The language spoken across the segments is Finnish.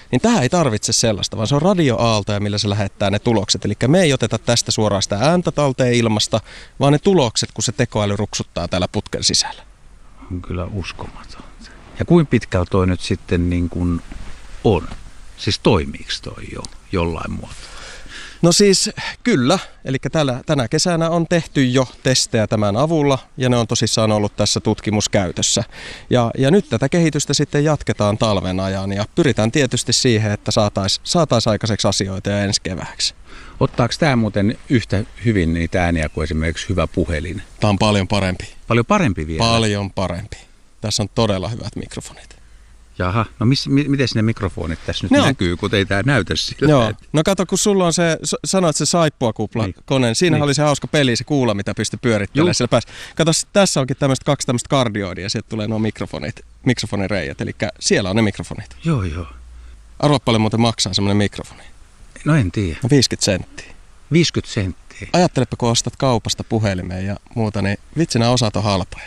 niin tämä ei tarvitse sellaista, vaan se on radioaaltoja, millä se lähettää ne tulokset. Eli me ei oteta tästä suoraan sitä ääntä talteen ilmasta, vaan ne tulokset, kun se tekoäly ruksuttaa täällä putken sisällä. On kyllä uskomaton. Ja kuinka pitkällä toi nyt sitten niin kuin on? Siis toimiiko toi jo jollain muotoa? No siis kyllä, eli tänä kesänä on tehty jo testejä tämän avulla ja ne on tosissaan ollut tässä tutkimuskäytössä. Ja nyt tätä kehitystä sitten jatketaan talven ajan ja pyritään tietysti siihen, että saataisiin aikaiseksi asioita ja ensi kevääksi. Ottaako tämä muuten yhtä hyvin niitä ääniä kuin esimerkiksi hyvä puhelin? Tämä on paljon parempi. Paljon parempi vielä? Paljon parempi. Tässä on todella hyvät mikrofonit. Jaha, no miten ne mikrofonit tässä nyt näkyy, kun ei tämä näytä siltä? Joo, no kato, kun sulla on se, sanoit se saippuakupla-kone, niin siinä oli se hauska peli, se kuula, mitä pystyi pyörittelemään siellä päässä. Kato, tässä onkin kaksi tämmöistä kardioidia, ja sieltä tulee nuo mikrofonireijät, eli siellä on ne mikrofonit. Joo. Arvaa paljon muuten maksaa semmoinen mikrofoni. No en tiedä. No 50 senttiä. 50 senttiä? Ajattelepa, kun ostat kaupasta puhelimeen ja muuta, niin vitsi, nämä osat on halpoja.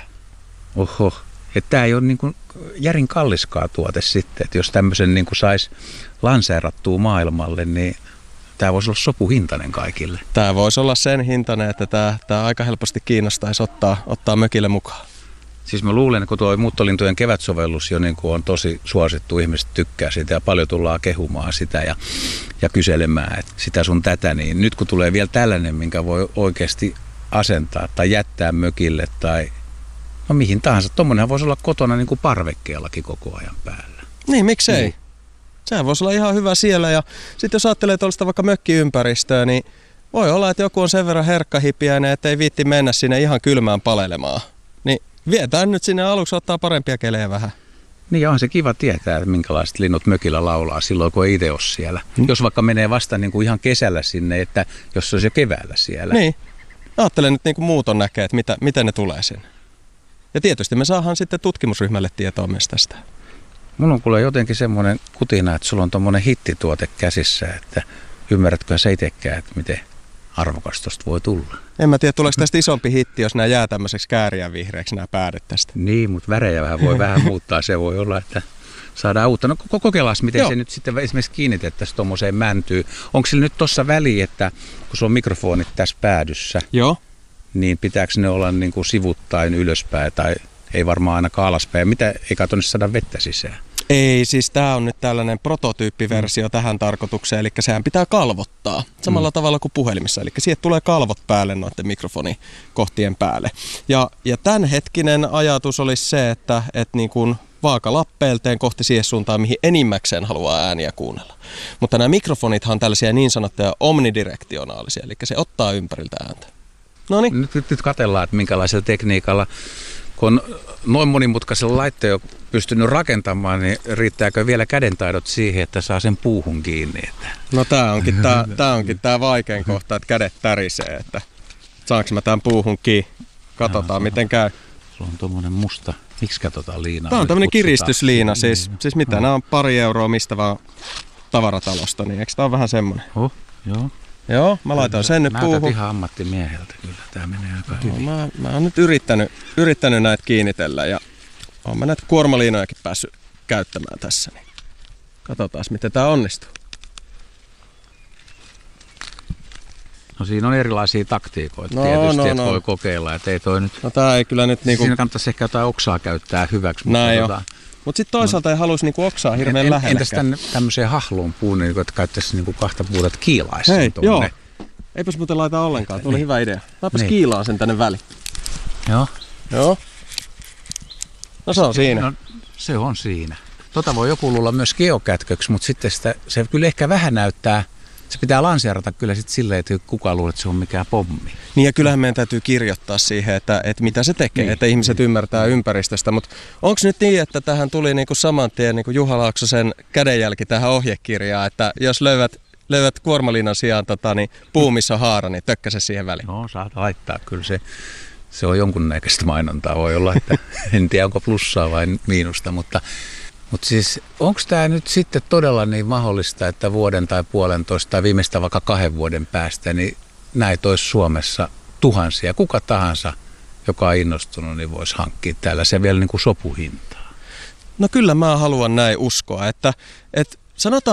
Oho. Että tämä ei ole niin kuin järin kalliskaa tuote sitten, että jos tämmöisen niin kuin saisi lanseerattua maailmalle, niin tämä voisi olla sopuhintainen kaikille. Tämä voisi olla sen hintainen, että tämä aika helposti kiinnostaisi ottaa mökille mukaan. Siis mä luulen, että kun tuo muuttolintujen kevätsovellus jo niin kuin on tosi suosittu, ihmiset tykkää sitä ja paljon tullaan kehumaan sitä ja kyselemään että sitä sun tätä, niin nyt kun tulee vielä tällainen, minkä voi oikeasti asentaa tai jättää mökille tai no mihin tahansa. Tuommoinenhan voisi olla kotona niin kuin parvekkeellakin koko ajan päällä. Niin, miksei? Niin. Sehän voisi olla ihan hyvä siellä. Ja sitten jos ajattelee tuollaista vaikka mökkiympäristöä, niin voi olla, että joku on sen verran herkkahipiäinen, että ei viitti mennä sinne ihan kylmään palelemaan. Niin vietään nyt sinne aluksi ottaa parempia kelejä vähän. Niin ja on se kiva tietää, että minkälaiset linnut mökillä laulaa silloin, kun ei itse ole siellä. Jos vaikka menee vasta niin kuin ihan kesällä sinne, että jos se olisi jo keväällä siellä. Niin. Ajattelen nyt niin kuin muuton näkee, että miten ne tulee sinne. Ja tietysti me saadaan sitten tutkimusryhmälle tietoa myös tästä. Mulla on kuule jotenkin semmoinen kutina, että sulla on tommoinen hittituote käsissä, että ymmärrätkö sä itsekään, että miten arvokas tosta voi tulla? En mä tiedä, tuleeko tästä isompi hitti, jos nämä jää tämmöiseksi kääriän vihreäksi nämä päädet tästä. Niin, mutta värejä voi vähän muuttaa. Se voi olla, että saadaan uutta. No kokeillaan, miten se nyt sitten esimerkiksi kiinnitettäisiin tuommoiseen mäntyyn. Onko sillä nyt tuossa väliä, että kun sulla on mikrofonit tässä päädyssä, joo, niin pitääkö ne olla niin kuin sivuttain ylöspäin tai ei varmaan ainakaan alaspäin? Mitä, eikä tuonne saada vettä sisään? Ei, siis tämä on nyt tällainen prototyyppiversio tähän tarkoitukseen, eli sehän pitää kalvottaa samalla tavalla kuin puhelimissa, eli siihen tulee kalvot päälle noiden mikrofonikohtien päälle. Ja tämänhetkinen ajatus olisi se, että niin kuin vaakalappeelteen kohti siihen suuntaan, mihin enimmäkseen haluaa ääniä kuunnella. Mutta nämä mikrofonithan on tällaisia niin sanottuja omnidirektionaalisia, eli se ottaa ympäriltä ääntä. Noniin. Nyt katsellaan, että minkälaisella tekniikalla, kun on noin monimutkaisella laitteella pystynyt rakentamaan, niin riittääkö vielä kädentaidot siihen, että saa sen puuhun kiinni? Että... No tämä onkin tämä vaikein kohta, että kädet tärisee, että saanko mä tämän puuhun kiinni? Katsotaan miten käy. Sulla on tuommoinen musta, miksi katsotaan liinaa? Tämä on tämmöinen kiristysliina, siis mitä nämä on 2 euroa mistä vaan tavaratalosta, niin eikö tämä ole vähän semmoinen? Joo. Joo, mä laitan sen nyt puuhun. Näytät ihan ammattimieheltä kyllä, tämä menee aika hyvin. Mä oon nyt yrittänyt näitä kiinnitellä ja oon mä näitä kuormaliinojakin päässyt käyttämään tässä. Niin katsotaan, miten tää onnistuu. No siinä on erilaisia taktiikoita tietysti, että voi kokeilla, että ei toi nyt... No tää ei kyllä nyt niinku... Siinä kannattaisi ehkä jotain oksaa käyttää hyväksi. Näin jo. Mutta sitten toisaalta ei haluaisi niinku oksaa hirveän lähelläkään. Entäs tämmöiseen hahluun puun, niin että käyttäisi niinku 2 puuta, että kiilaisi sen tuonne? Joo. Eipäs muuten laita ollenkaan, tuli hyvä idea. Mäpäs kiilaan sen tänne väliin. Joo. No se on siinä. No, se on siinä. Voi joku luulla myös geokätköksi, mutta sitten se kyllä ehkä vähän näyttää, se pitää lanseerata kyllä sitten silleen, että kukaan luulee, että se on mikään pommi. Niin ja kyllähän meidän täytyy kirjoittaa siihen, että mitä se tekee, että ihmiset ymmärtää ympäristöstä. Mutta onko nyt niin, että tähän tuli niinku saman tien niinku Juha Laaksosen kädenjälki tähän ohjekirjaan, että jos löydät kuormaliinan sijaan niin puu, missä on haara, niin tökkäse siihen väliin? No saat laittaa kyllä se on jonkunnäköistä mainontaa. Voi olla, että en tiedä onko plussaa vai miinusta, mutta siis onko tämä nyt sitten todella niin mahdollista, että vuoden tai 1,5 tai viimeistä vaikka 2 vuoden päästä, niin näitä olisi Suomessa tuhansia. Kuka tahansa, joka on innostunut, niin voisi hankkia täällä se vielä niin kuin sopuhintaa. No kyllä mä haluan näin uskoa, että sanotaan